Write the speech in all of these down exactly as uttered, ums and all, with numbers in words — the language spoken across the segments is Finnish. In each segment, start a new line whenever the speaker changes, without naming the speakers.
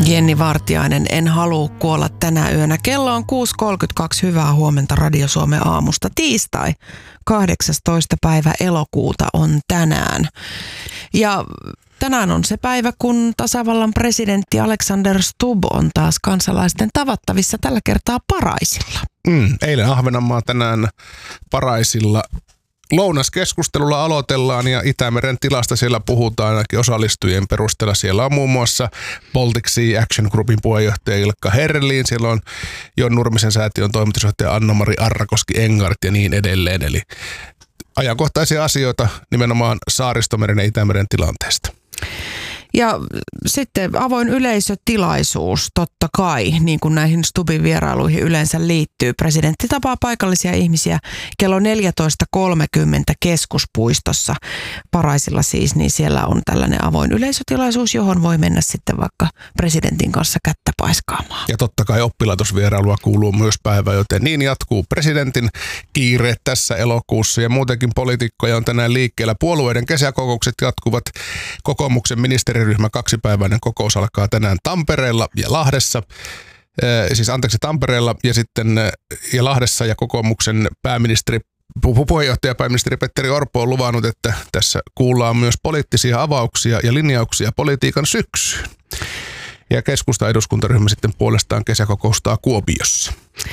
Jenni Vartiainen, en halua kuolla tänä yönä. Kello on kuusi kolmekymmentäkaksi. Hyvää huomenta Radio Suomen aamusta. Tiistai, kahdeksastoista päivä elokuuta on tänään. Ja tänään on se päivä, kun tasavallan presidentti Alexander Stubb on taas kansalaisten tavattavissa, tällä kertaa Paraisilla.
Mm, eilen Ahvenanmaa, tänään Paraisilla. Lounaskeskustelulla aloitellaan ja Itämeren tilasta siellä puhutaan ainakin osallistujien perusteella. Siellä on muun muassa Baltic Sea Action Groupin puheenjohtaja Ilkka Herlin. Siellä on Jon Nurmisen säätiön toimitusjohtaja Anna-Mari Arrakoski-Engart ja niin edelleen. Eli ajankohtaisia asioita nimenomaan Saaristomeren ja Itämeren tilanteesta.
Ja sitten avoin yleisötilaisuus, totta kai, niin kuin näihin Stubbin vierailuihin yleensä liittyy. Presidentti tapaa paikallisia ihmisiä kello neljätoista kolmekymmentä Keskuspuistossa Paraisilla siis, niin siellä on tällainen avoin yleisötilaisuus, johon voi mennä sitten vaikka presidentin kanssa kättä paiskaamaan.
Ja totta kai oppilaitosvierailua kuuluu myös päivä, joten niin jatkuu presidentin kiire tässä elokuussa ja muutenkin poliitikkoja on tänään liikkeellä. Puolueiden kesäkokoukset jatkuvat. Kokoomuksen ministeri ryhmä kaksipäiväinen kokous alkaa tänään Tampereella ja Lahdessa, ee, siis anteeksi Tampereella ja sitten ja Lahdessa ja kokoomuksen pääministeri, puheenjohtaja pääministeri Petteri Orpo on luvannut, että tässä kuullaan myös poliittisia avauksia ja linjauksia politiikan syksyyn. Ja keskustan eduskuntaryhmä sitten puolestaan kesäkokoustaa Kuopiossa.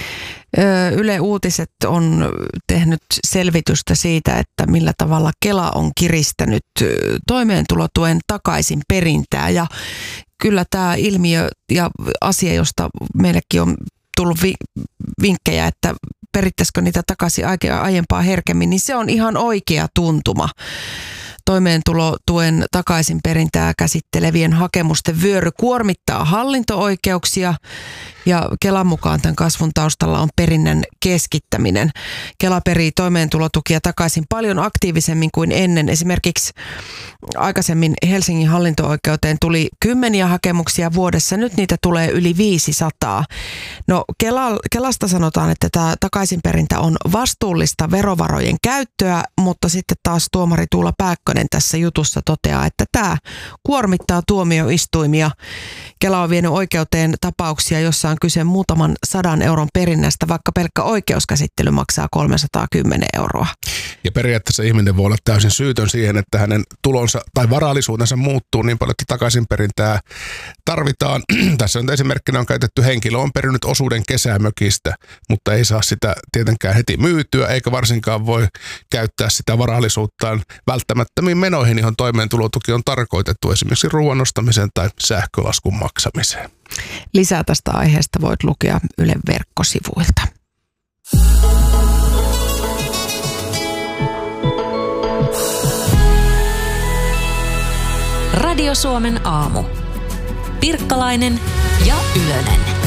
Yle Uutiset on tehnyt selvitystä siitä, että millä tavalla Kela on kiristänyt toimeentulotuen takaisin perintää. Ja kyllä tämä ilmiö ja asia, josta meillekin on tullut vi- vinkkejä, että perittäisikö niitä takaisin aiempaa herkemmin, niin se on ihan oikea tuntuma. Toimeentulotuen takaisin perintää käsittelevien hakemusten vyöry kuormittaa hallinto-oikeuksia ja Kelan mukaan tämän kasvun taustalla on perinnän keskittäminen. Kela perii toimeentulotukia takaisin paljon aktiivisemmin kuin ennen. Esimerkiksi aikaisemmin Helsingin hallinto-oikeuteen tuli kymmeniä hakemuksia vuodessa, nyt niitä tulee yli viisisataa. No Kela, Kelasta sanotaan, että tämä takaisinperintä on vastuullista verovarojen käyttöä, mutta sitten taas tuomari Tuula Pääkkönen tässä jutussa toteaa, että tämä kuormittaa tuomioistuimia. Kela on vienyt oikeuteen tapauksia, jossa on kyse muutaman sadan euron perinnästä, vaikka pelkkä oikeuskäsittely maksaa kolmesataakymmentä euroa.
Ja periaatteessa ihminen voi olla täysin syytön siihen, että hänen tulonsa tai varallisuutensa muuttuu niin paljon, että takaisinperintää tarvitaan. Tässä on esimerkkinä on käytetty henkilö on perinyt osuuden kesämökistä, mutta ei saa sitä tietenkään heti myytyä, eikä varsinkaan voi käyttää sitä varallisuuttaan välttämättömiin menoihin, johon toimeentulotuki on tarkoitettu, esimerkiksi ruoan ostamiseen tai sähkölaskun maksamiseen.
Lisää tästä aiheesta voit lukea Ylen verkkosivuilta.
Radio Suomen aamu. Pirkkalainen ja Ylönen.